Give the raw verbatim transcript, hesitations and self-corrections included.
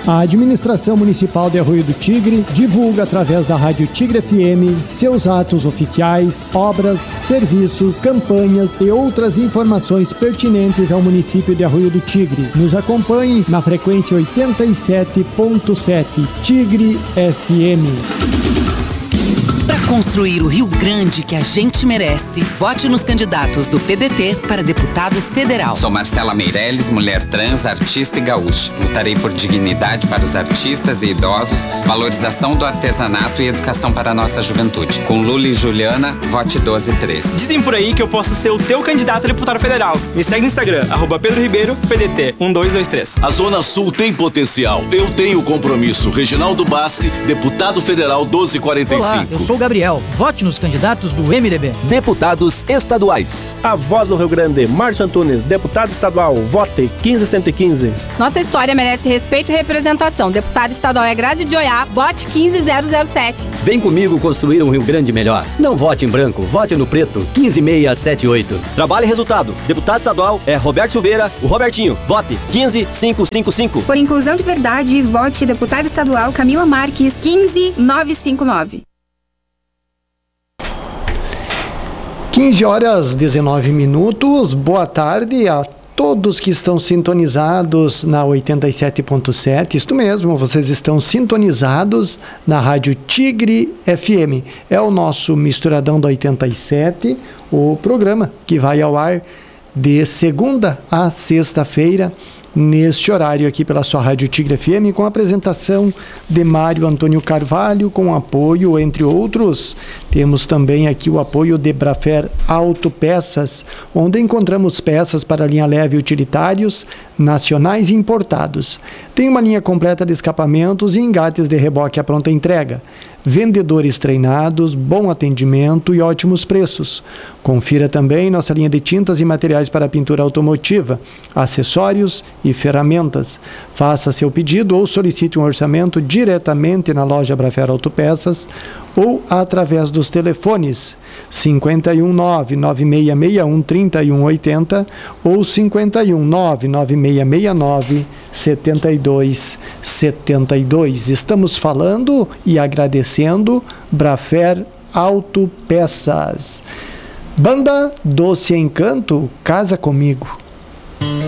A administração municipal de Arroio do Tigre divulga através da Rádio Tigre F M seus atos oficiais, obras, serviços, campanhas e outras informações pertinentes ao município de Arroio do Tigre. Nos acompanhe na frequência oitenta e sete ponto sete Tigre F M. Para construir o Rio Grande que a gente merece, vote nos candidatos do P D T para deputado federal. Sou Marcela Meirelles, mulher trans, artista e gaúcha. Lutarei por dignidade para os artistas e idosos, valorização do artesanato e educação para a nossa juventude. Com Lula e Juliana, vote doze treze. Dizem por aí que eu posso ser o teu candidato a deputado federal. Me segue no Instagram, arroba Pedro Ribeiro, P D T um dois dois três. A Zona Sul tem potencial. Eu tenho compromisso. Reginaldo Bassi, deputado federal doze quarenta e cinco. Olá, eu sou Gabriel. Vote nos candidatos do M D B. Deputados estaduais. A Voz do Rio Grande, Márcio Antunes, deputado estadual, vote quinze cento e quinze. Nossa história merece respeito e representação. Deputado estadual é Grazi de Oiá, vote quinze zero zero sete. Vem comigo construir um Rio Grande melhor. Não vote em branco, vote no preto, quinze seiscentos e setenta e oito. Trabalho e resultado. Deputado estadual é Roberto Silveira, o Robertinho. Vote quinze mil quinhentos e cinquenta e cinco. Por inclusão de verdade, vote deputado estadual Camila Marques, quinze mil novecentos e cinquenta e nove. quinze horas dezenove minutos, boa tarde a todos que estão sintonizados na oitenta e sete ponto sete, isto mesmo, vocês estão sintonizados na Rádio Tigre F M, é o nosso Misturadão da oitenta e sete, o programa que vai ao ar de segunda a sexta-feira, neste horário aqui pela sua Rádio Tigre F M, com a apresentação de Mário Antônio Carvalho, com apoio, entre outros, temos também aqui o apoio de Brafer Autopeças, onde encontramos peças para linha leve e utilitários, nacionais e importados. Tem uma linha completa de escapamentos e engates de reboque à pronta entrega. Vendedores treinados, bom atendimento e ótimos preços. Confira também nossa linha de tintas e materiais para pintura automotiva, acessórios e ferramentas. Faça seu pedido ou solicite um orçamento diretamente na loja Brafer Autopeças ou através dos telefones cinco um nove, nove seis seis um, três um oito zero ou cinco um nove, nove seis seis nove, sete dois sete dois. Estamos falando e agradecendo Brafer Autopeças. Banda Doce Encanto, Casa Comigo.